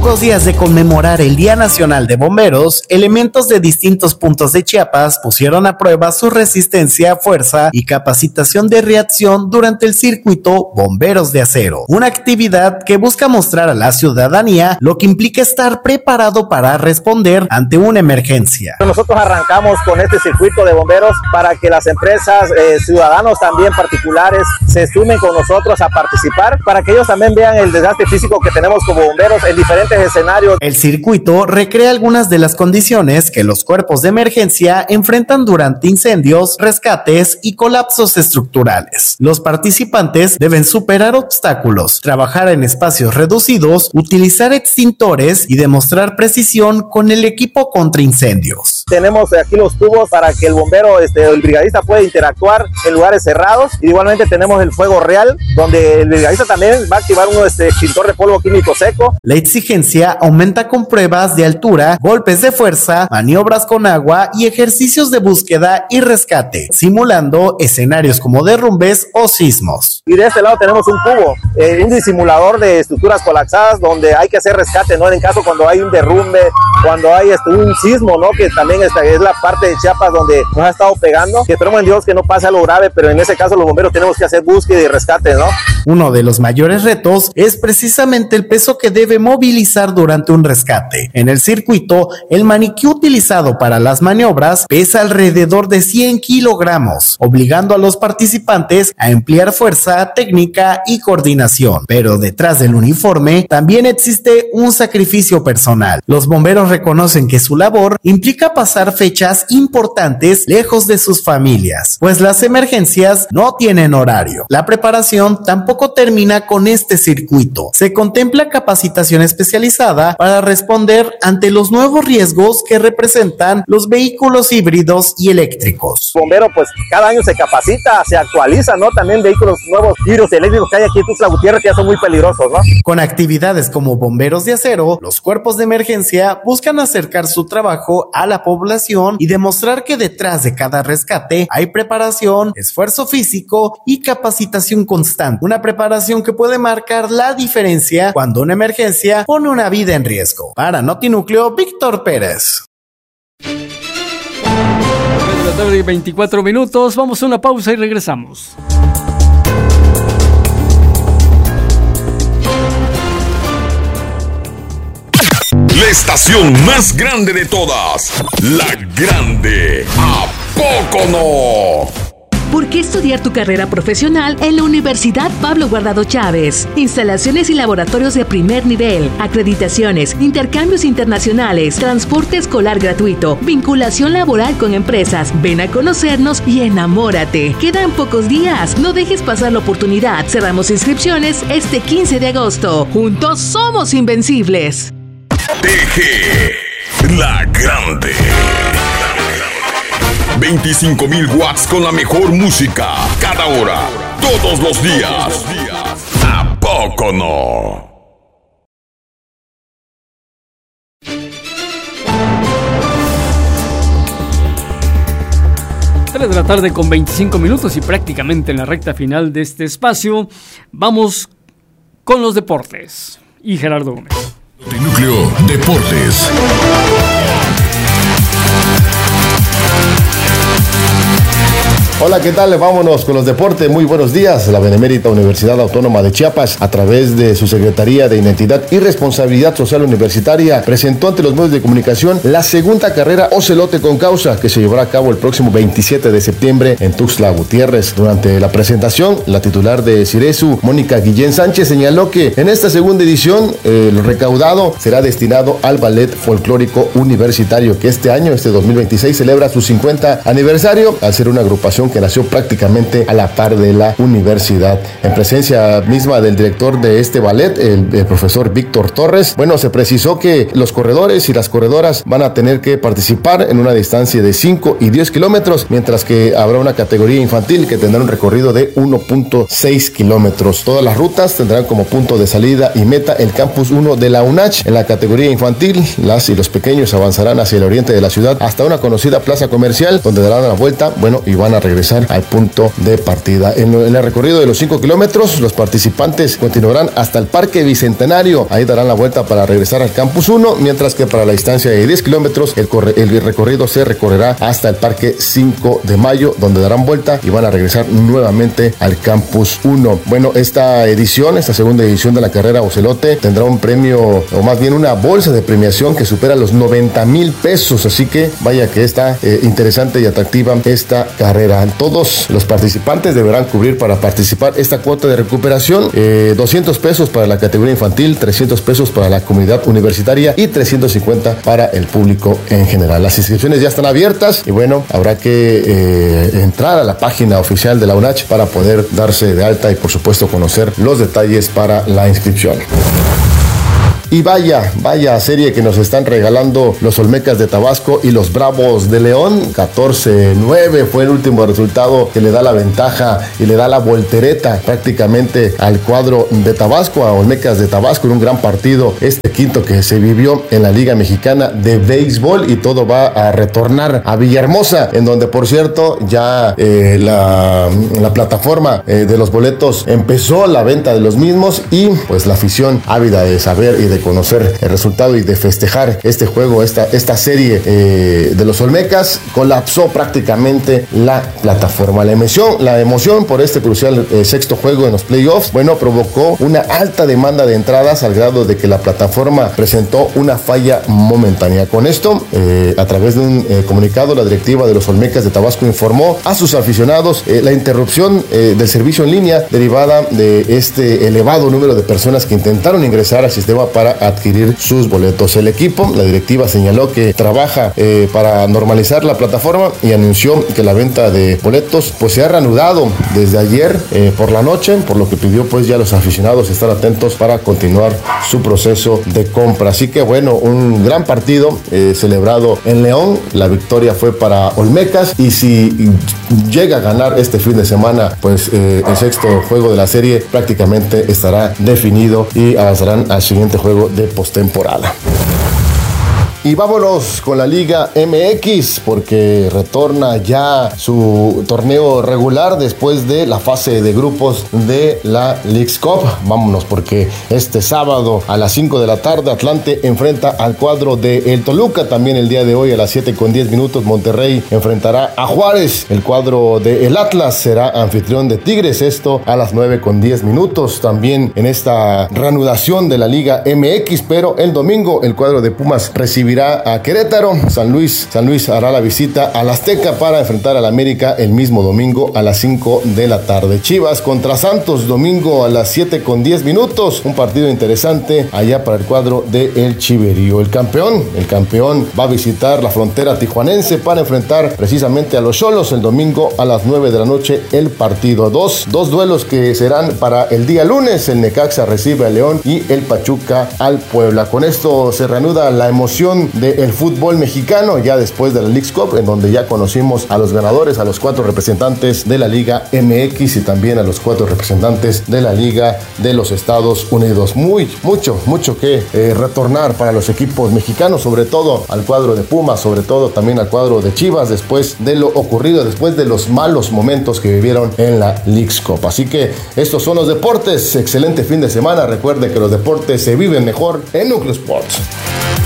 pocos días de conmemorar el Día Nacional de Bomberos, elementos de distintos puntos de Chiapas pusieron a prueba su resistencia, fuerza y capacitación de reacción durante el circuito Bomberos de Acero, una actividad que busca mostrar a la ciudadanía lo que implica estar preparado para responder ante una emergencia. Nosotros arrancamos con este circuito de bomberos para que las empresas, ciudadanos también particulares, se sumen con nosotros a participar, para que ellos también vean el desgaste físico que tenemos como bomberos en diferentes escenarios. El circuito recrea algunas de las condiciones que los cuerpos de emergencia enfrentan durante incendios, rescates y colapsos estructurales. Los participantes deben superar obstáculos, trabajar en espacios reducidos, utilizar extintores y demostrar precisión con el equipo contra incendios. Tenemos aquí los tubos para que el bombero, el brigadista pueda interactuar en lugares cerrados, y igualmente tenemos el fuego real, donde el brigadista también va a activar un extintor de polvo químico seco. La exigencia aumenta con pruebas de altura, golpes de fuerza, maniobras con agua y ejercicios de búsqueda y rescate, simulando escenarios como derrumbes o sismos. Y de este lado tenemos un cubo, un disimulador de estructuras colapsadas, donde hay que hacer rescate, ¿no? En caso cuando hay un derrumbe, cuando hay un sismo, ¿no? Que también es la parte de Chiapas donde nos ha estado pegando, que esperemos en Dios que no pase algo grave, pero en ese caso los bomberos tenemos que hacer búsqueda y rescate, ¿no? Uno de los mayores retos es precisamente el peso que debe movilizar durante un rescate. En el circuito, el maniquí utilizado para las maniobras pesa alrededor de 100 kilogramos, obligando a los participantes a emplear fuerza, técnica y coordinación. Pero detrás del uniforme también existe un sacrificio personal. Los bomberos reconocen que su labor implica pasar fechas importantes lejos de sus familias, pues las emergencias no tienen horario. La preparación tampoco termina con este circuito. Se contempla capacitación especializada para responder ante los nuevos riesgos que representan los vehículos híbridos y eléctricos. El bombero pues cada año se capacita, se actualiza, ¿no? También vehículos nuevos híbridos eléctricos que hay aquí en Tuxtla Gutiérrez, que ya son muy peligrosos, ¿no? Con actividades como Bomberos de Acero, los cuerpos de emergencia buscan acercar su trabajo a la población y demostrar que detrás de cada rescate hay preparación, esfuerzo físico y capacitación constante. Una preparación que puede marcar la diferencia cuando una emergencia pone una vida en riesgo. Para Notinúcleo, Víctor Pérez. 24 minutos, vamos a una pausa y regresamos. La estación más grande de todas, La Grande. ¿A poco no? ¿Por qué estudiar tu carrera profesional en la Universidad Pablo Guardado Chávez? Instalaciones y laboratorios de primer nivel, acreditaciones, intercambios internacionales, transporte escolar gratuito, vinculación laboral con empresas. Ven a conocernos y enamórate. Quedan pocos días, no dejes pasar la oportunidad. Cerramos inscripciones este 15 de agosto. Juntos somos invencibles. TG, La Grande. 25,000 watts con la mejor música, cada hora, todos los días. ¿A poco no? 3 de la tarde con 25 minutos y prácticamente en la recta final de este espacio. Vamos con los deportes y Gerardo Gómez. Núcleo Deportes. Hola, ¿qué tal? Vámonos con los deportes. Muy buenos días. La Benemérita Universidad Autónoma de Chiapas, a través de su Secretaría de Identidad y Responsabilidad Social Universitaria, presentó ante los medios de comunicación la segunda carrera Ocelote con Causa, que se llevará a cabo el próximo 27 de septiembre en Tuxtla Gutiérrez. Durante la presentación, la titular de Ciresu, Mónica Guillén Sánchez, señaló que en esta segunda edición el recaudado será destinado al Ballet Folclórico Universitario, que este año, 2026, celebra su 50 aniversario, al ser una agrupación que nació prácticamente a la par de la universidad. En presencia misma del director de este ballet, el profesor Víctor Torres, se precisó que los corredores y las corredoras van a tener que participar en una distancia de 5 y 10 kilómetros, mientras que habrá una categoría infantil que tendrá un recorrido de 1.6 kilómetros. Todas las rutas tendrán como punto de salida y meta el campus 1 de la UNACH. En la categoría infantil, las y los pequeños avanzarán hacia el oriente de la ciudad hasta una conocida plaza comercial, donde darán la vuelta, y van a regresar regresar al punto de partida. En el recorrido de los 5 kilómetros, los participantes continuarán hasta el Parque Bicentenario. Ahí darán la vuelta para regresar al Campus 1, mientras que para la distancia de 10 kilómetros, el recorrido se recorrerá hasta el Parque 5 de Mayo, donde darán vuelta y van a regresar nuevamente al Campus 1. Bueno, esta segunda edición de la carrera Ocelote, tendrá un premio, o más bien una bolsa de premiación que supera los 90,000 pesos. Así que vaya que está interesante y atractiva esta carrera. Todos los participantes deberán cubrir para participar esta cuota de recuperación, 200 pesos para la categoría infantil, 300 pesos para la comunidad universitaria y 350 para el público en general. Las inscripciones ya están abiertas y bueno, habrá que entrar a la página oficial de la UNACH para poder darse de alta y por supuesto conocer los detalles para la inscripción. Y vaya serie que nos están regalando los Olmecas de Tabasco y los Bravos de León. 14-9 fue el último resultado que le da la ventaja y le da la voltereta prácticamente al cuadro de Tabasco, a Olmecas de Tabasco, en un gran partido, este quinto que se vivió en la Liga Mexicana de Béisbol. Y todo va a retornar a Villahermosa, en donde por cierto ya la plataforma de los boletos empezó la venta de los mismos, y pues la afición ávida de saber y de conocer el resultado y de festejar este juego, esta serie de los Olmecas, colapsó prácticamente la plataforma. La emoción por este crucial sexto juego en los playoffs, bueno, provocó una alta demanda de entradas al grado de que la plataforma presentó una falla momentánea. Con esto, a través de un comunicado, la directiva de los Olmecas de Tabasco informó a sus aficionados la interrupción del servicio en línea derivada de este elevado número de personas que intentaron ingresar al sistema para adquirir sus boletos. El equipo, la directiva, señaló que trabaja para normalizar la plataforma y anunció que la venta de boletos pues se ha reanudado desde ayer por la noche, por lo que pidió pues ya a los aficionados estar atentos para continuar su proceso de compra. Así que bueno, un gran partido celebrado en León. La victoria fue para Olmecas, y si llega a ganar este fin de semana, pues el sexto juego de la serie prácticamente estará definido y avanzarán al siguiente juego de postemporada. Y vámonos con la Liga MX, porque retorna ya su torneo regular después de la fase de grupos de la Leagues Cup. Vámonos, porque este sábado a las 5 de la tarde Atlante enfrenta al cuadro de el Toluca. También el día de hoy a las 7:10 Monterrey enfrentará a Juárez. El cuadro de el Atlas será anfitrión de Tigres, esto a las 9:10. También en esta reanudación de la Liga MX, pero el domingo el cuadro de Pumas recibirá a Querétaro. San Luis hará la visita al Azteca para enfrentar al América el mismo domingo a las 5 de la tarde. Chivas contra Santos, domingo a las 7:10. Un partido interesante allá para el cuadro de El Chiverío. El campeón va a visitar la frontera tijuanense para enfrentar precisamente a los Xolos el domingo a las 9 de la noche. El partido, dos duelos que serán para el día lunes. El Necaxa recibe a León y el Pachuca al Puebla. Con esto se reanuda la emoción del fútbol mexicano, ya después de la Leagues Cup, en donde ya conocimos a los ganadores, a los 4 representantes de la Liga MX y también a los 4 representantes de la Liga de los Estados Unidos. Mucho que retornar para los equipos mexicanos, sobre todo al cuadro de Pumas, sobre todo también al cuadro de Chivas, después de lo ocurrido, después de los malos momentos que vivieron en la Leagues Cup. Así que estos son los deportes. Excelente fin de semana. Recuerde que los deportes se viven mejor en Núcleo Sports.